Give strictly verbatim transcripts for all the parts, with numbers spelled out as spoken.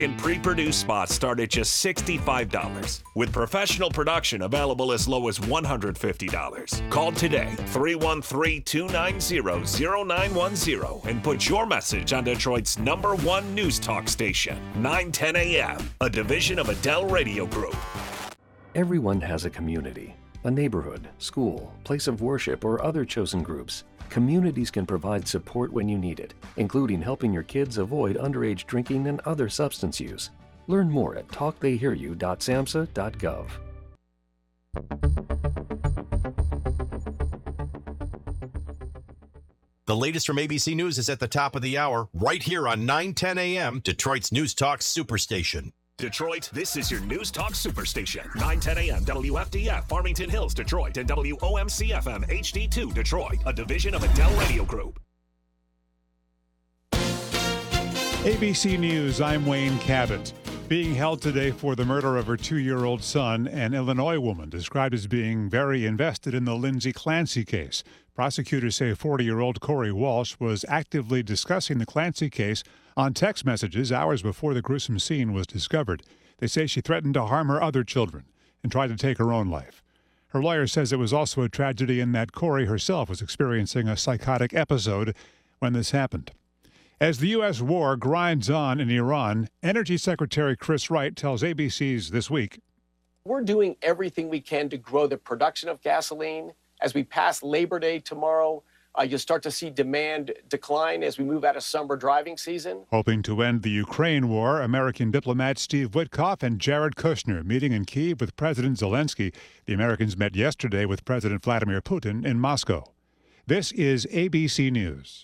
And pre-produced spots start at just sixty-five dollars, with professional production available as low as one hundred fifty dollars. Call today, three one three, two nine zero, zero nine one zero, and put your message on Detroit's number one news talk station, nine ten A M, a division of Adele Radio Group. Everyone has a community, a neighborhood, school, place of worship, or other chosen groups. Communities can provide support when you need it, including helping your kids avoid underage drinking and other substance use. Learn more at talk they hear you dot samhsa dot gov. The latest from A B C News is at the top of the hour, right here on nine ten A M, Detroit's News Talk Superstation. Detroit, this is your News Talk Superstation. nine ten A M W F D F, Farmington Hills, Detroit, and W O M C F M H D two, Detroit, a division of Adele Radio Group. A B C News, I'm Wayne Cabot. Being held today for the murder of her two-year-old son, an Illinois woman described as being very invested in the Lindsay Clancy case. Prosecutors say forty-year-old Corey Walsh was actively discussing the Clancy case on text messages hours before the gruesome scene was discovered. They say she threatened to harm her other children and tried to take her own life. Her lawyer says it was also a tragedy in that Corey herself was experiencing a psychotic episode when this happened. As the U S war grinds on in Iran, Energy Secretary Chris Wright tells A B C's This Week, "We're doing everything we can to grow the production of gasoline. As we pass Labor Day tomorrow, uh, you'll start to see demand decline as we move out of summer driving season." Hoping to end the Ukraine war, American diplomats Steve Witkoff and Jared Kushner meeting in Kyiv with President Zelensky. The Americans met yesterday with President Vladimir Putin in Moscow. This is A B C News.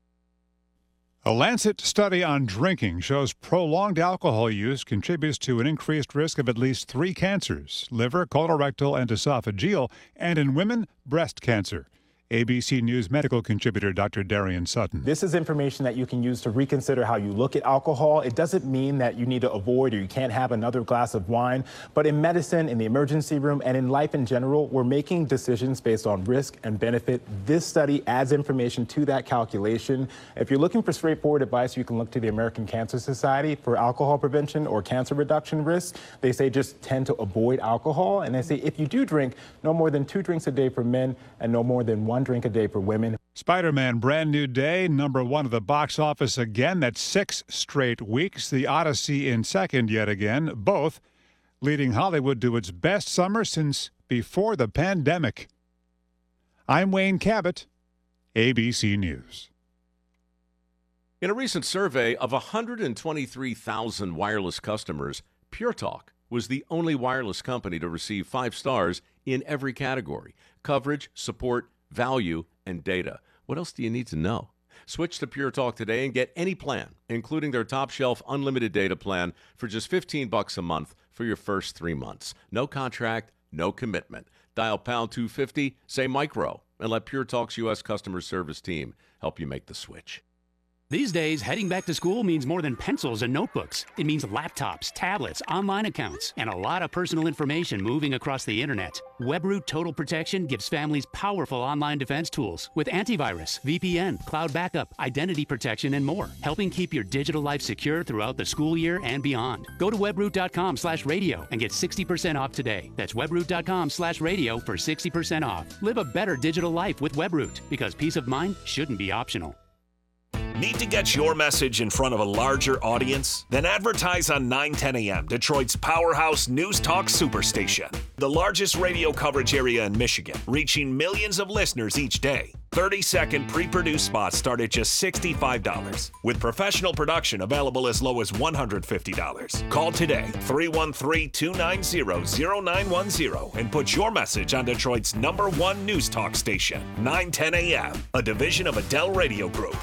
A Lancet study on drinking shows prolonged alcohol use contributes to an increased risk of at least three cancers: liver, colorectal, and esophageal, and in women, breast cancer. A B C News medical contributor Doctor Darian Sutton. This is information that you can use to reconsider how you look at alcohol. It doesn't mean that you need to avoid or you can't have another glass of wine. But in medicine, in the emergency room, and in life in general, we're making decisions based on risk and benefit. This study adds information to that calculation. If you're looking for straightforward advice, you can look to the American Cancer Society for alcohol prevention or cancer reduction risk. They say just tend to avoid alcohol. And they say if you do drink, no more than two drinks a day for men and no more than one drink a day for women. Spider-Man Brand New Day, number one of the box office again. That's six straight weeks. The Odyssey in second yet again, both leading Hollywood to its best summer since before the pandemic. I'm Wayne Cabot, A B C News. In a recent survey of one hundred twenty-three thousand wireless customers, Pure Talk was the only wireless company to receive five stars in every category: coverage, support, value, and data. What else do you need to know? Switch to Pure Talk today and get any plan, including their top shelf unlimited data plan, for just fifteen bucks a month for your first three months. No contract, no commitment. Dial pound two fifty, say micro, and let Pure Talk's U S customer service team help you make the switch. These days, heading back to school means more than pencils and notebooks. It means laptops, tablets, online accounts, and a lot of personal information moving across the internet. WebRoot Total Protection gives families powerful online defense tools with antivirus, V P N, cloud backup, identity protection, and more, helping keep your digital life secure throughout the school year and beyond. Go to webroot.com slash radio and get sixty percent off today. That's webroot.com slash radio for sixty percent off. Live a better digital life with WebRoot, because peace of mind shouldn't be optional. Need to get your message in front of a larger audience? Then advertise on nine ten A M, Detroit's powerhouse news talk superstation. The largest radio coverage area in Michigan, reaching millions of listeners each day. thirty-second pre-produced spots start at just sixty-five dollars, with professional production available as low as one hundred fifty dollars. Call today, three one three, two nine zero, zero nine one zero, and put your message on Detroit's number one news talk station, nine ten A M, a division of Adele Radio Group.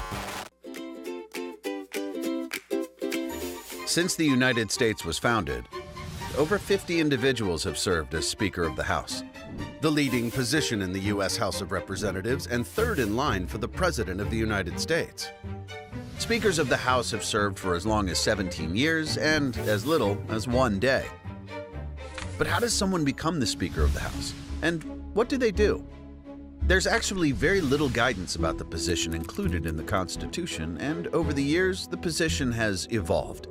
Since the United States was founded, over fifty individuals have served as Speaker of the House, the leading position in the U S House of Representatives and third in line for the President of the United States. Speakers of the House have served for as long as seventeen years and as little as one day. But how does someone become the Speaker of the House? And what do they do? There's actually very little guidance about the position included in the Constitution, and over the years, the position has evolved.